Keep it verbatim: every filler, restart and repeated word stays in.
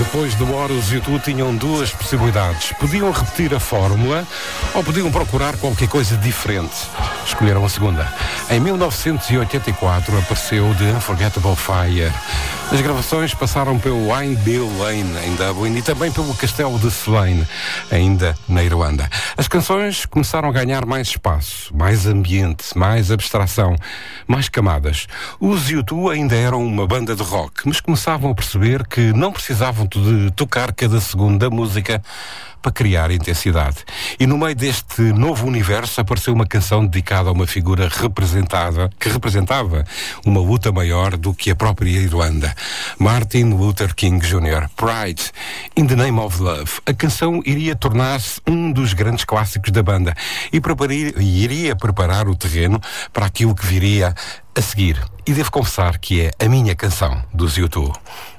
Depois do War, os U dois tinham duas possibilidades. Podiam repetir a fórmula ou podiam procurar qualquer coisa diferente. Escolheram a segunda. Em mil novecentos e oitenta e quatro apareceu The Unforgettable Fire. As gravações passaram pelo Ainbil Lane, em Dublin, e também pelo Castelo de Slane, ainda na Irlanda. As canções começaram a ganhar mais espaço, mais ambiente, mais abstração, mais camadas. Os U dois ainda eram uma banda de rock, mas começavam a perceber que não precisavam de tocar cada segundo da música para criar intensidade. E no meio deste novo universo apareceu uma canção dedicada a uma figura representada, que representava uma luta maior do que a própria Irlanda. Martin Luther King Júnior Pride, In the Name of Love. A canção iria tornar-se um dos grandes clássicos da banda e, e iria preparar o terreno para aquilo que viria a seguir. E devo confessar que é a minha canção dos U dois.